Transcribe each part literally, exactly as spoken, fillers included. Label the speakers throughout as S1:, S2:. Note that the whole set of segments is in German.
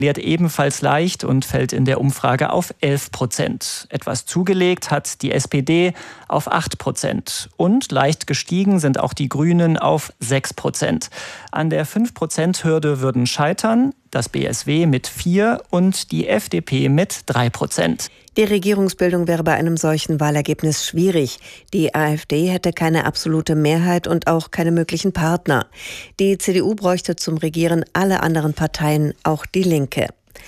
S1: verliert ebenfalls leicht und fällt in der Umfrage auf elf Prozent. Etwas zugelegt hat die S P D auf acht Prozent. Und leicht gestiegen sind auch die Grünen auf sechs Prozent. An der fünf Prozent Hürde würden scheitern das B S W mit vier und die F D P mit drei Prozent.
S2: Die Regierungsbildung wäre bei einem solchen Wahlergebnis schwierig. Die AfD hätte keine absolute Mehrheit und auch keine möglichen Partner. Die C D U bräuchte zum Regieren alle anderen Parteien, auch die Linke.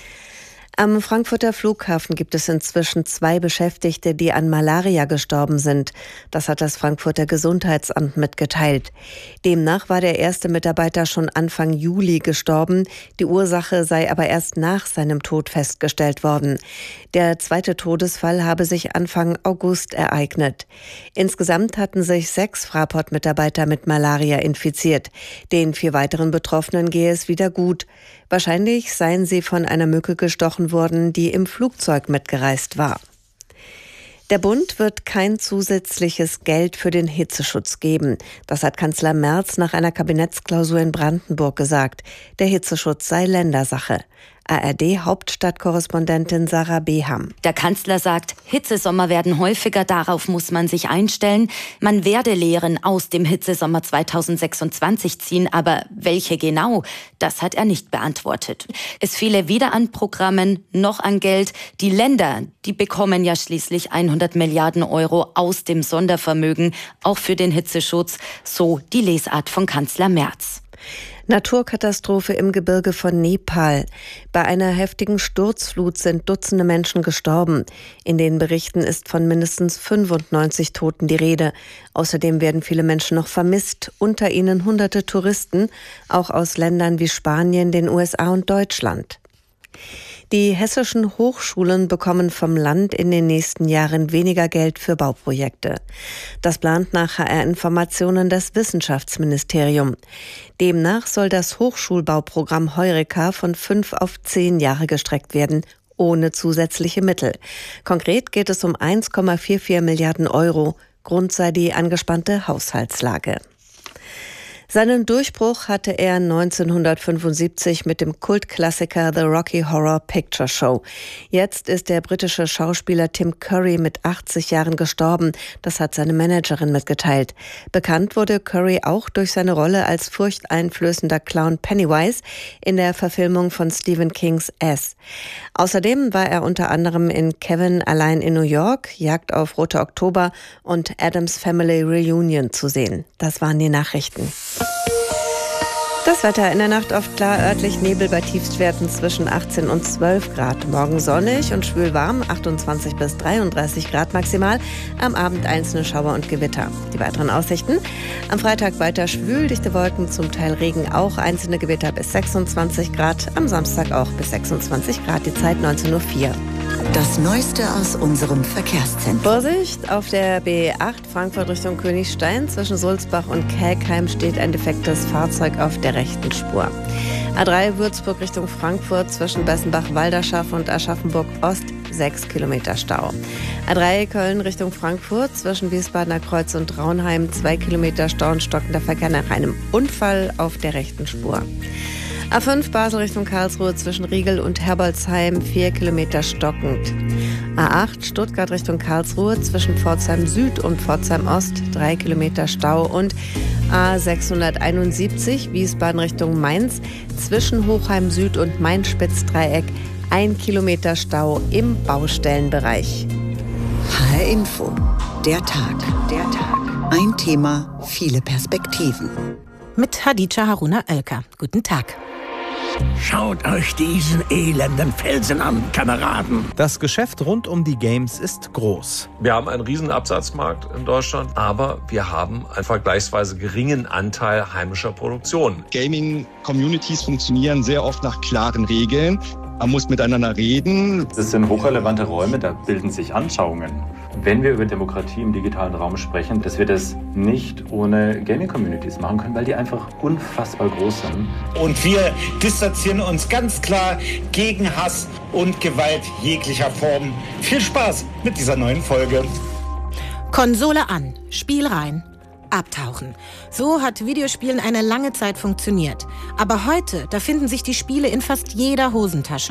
S2: Am Frankfurter Flughafen gibt es inzwischen zwei Beschäftigte, die an Malaria gestorben sind. Das hat das Frankfurter Gesundheitsamt mitgeteilt. Demnach war der erste Mitarbeiter schon Anfang Juli gestorben. Die Ursache sei aber erst nach seinem Tod festgestellt worden. Der zweite Todesfall habe sich Anfang August ereignet. Insgesamt hatten sich sechs Fraport-Mitarbeiter mit Malaria infiziert. Den vier weiteren Betroffenen gehe es wieder gut. Wahrscheinlich seien sie von einer Mücke gestochen worden, die im Flugzeug mitgereist war. Der Bund wird kein zusätzliches Geld für den Hitzeschutz geben. Das hat Kanzler Merz nach einer Kabinettsklausur in Brandenburg gesagt. Der Hitzeschutz sei Ländersache. A R D-Hauptstadtkorrespondentin Sarah Beham.
S3: Der Kanzler sagt, Hitzesommer werden häufiger, darauf muss man sich einstellen. Man werde Lehren aus dem Hitzesommer zweitausendsechsundzwanzig ziehen, aber welche genau, das hat er nicht beantwortet. Es fehle weder an Programmen noch an Geld. Die Länder, die bekommen ja schließlich hundert Milliarden Euro aus dem Sondervermögen, auch für den Hitzeschutz, so die Lesart von Kanzler Merz.
S2: Naturkatastrophe im Gebirge von Nepal. Bei einer heftigen Sturzflut sind Dutzende Menschen gestorben. In den Berichten ist von mindestens fünfundneunzig Toten die Rede. Außerdem werden viele Menschen noch vermisst, unter ihnen hunderte Touristen, auch aus Ländern wie Spanien, den U S A und Deutschland. Die hessischen Hochschulen bekommen vom Land in den nächsten Jahren weniger Geld für Bauprojekte. Das plant nach H R-Informationen das Wissenschaftsministerium. Demnach soll das Hochschulbauprogramm Heureka von fünf auf zehn Jahre gestreckt werden, ohne zusätzliche Mittel. Konkret geht es um eins Komma vierundvierzig Milliarden Euro. Grund sei die angespannte Haushaltslage. Seinen Durchbruch hatte er neunzehnhundertfünfundsiebzig mit dem Kultklassiker The Rocky Horror Picture Show. Jetzt ist der britische Schauspieler Tim Curry mit achtzig Jahren gestorben. Das hat seine Managerin mitgeteilt. Bekannt wurde Curry auch durch seine Rolle als furchteinflößender Clown Pennywise in der Verfilmung von Stephen Kings S. Außerdem war er unter anderem in Kevin allein in New York, Jagd auf Rote Oktober und Addams Family Reunion zu sehen. Das waren die Nachrichten. Das Wetter in der Nacht oft klar, örtlich Nebel bei Tiefstwerten zwischen achtzehn und zwölf Grad. Morgen sonnig und schwül warm, achtundzwanzig bis dreiunddreißig Grad maximal. Am Abend einzelne Schauer und Gewitter. Die weiteren Aussichten: am Freitag weiter schwül, dichte Wolken, zum Teil Regen, auch einzelne Gewitter bis sechsundzwanzig Grad. Am Samstag auch bis sechsundzwanzig Grad, die Zeit neunzehn Uhr vier.
S4: Das Neueste aus unserem Verkehrszentrum.
S2: Vorsicht, auf der B acht Frankfurt Richtung Königstein zwischen Sulzbach und Kelkheim steht ein defektes Fahrzeug auf der rechten Spur. A drei Würzburg Richtung Frankfurt zwischen Bessenbach-Walderschaft und Aschaffenburg-Ost sechs Kilometer Stau. A drei Köln Richtung Frankfurt zwischen Wiesbadener Kreuz und Traunheim zwei Kilometer Stau und stockender Verkehr nach einem Unfall auf der rechten Spur. A fünf Basel Richtung Karlsruhe zwischen Riegel und Herbolzheim vier Kilometer stockend. A acht Stuttgart Richtung Karlsruhe zwischen Pforzheim Süd und Pforzheim Ost drei Kilometer Stau und A sechshunderteinundsiebzig Wiesbaden Richtung Mainz zwischen Hochheim Süd und Main-Spitz-Dreieck ein Kilometer Stau im Baustellenbereich.
S4: H R Info, der Tag, der Tag. Ein Thema, viele Perspektiven.
S5: Mit Hadija Haruna Oelker. Guten Tag.
S6: Schaut euch diesen elenden Felsen an, Kameraden.
S7: Das Geschäft rund um die Games ist groß.
S8: Wir haben einen riesen Absatzmarkt in Deutschland, aber wir haben einen vergleichsweise geringen Anteil heimischer Produktion.
S9: Gaming-Communities funktionieren sehr oft nach klaren Regeln. Man muss miteinander reden.
S10: Das sind hochrelevante Räume, da bilden sich Anschauungen. Wenn wir über Demokratie im digitalen Raum sprechen, dass wir das nicht ohne Gaming-Communities machen können, weil die einfach unfassbar groß sind.
S6: Und wir distanzieren uns ganz klar gegen Hass und Gewalt jeglicher Form. Viel Spaß mit dieser neuen Folge.
S5: Konsole an, Spiel rein, abtauchen. So hat Videospielen eine lange Zeit funktioniert. Aber heute, da finden sich die Spiele in fast jeder Hosentasche.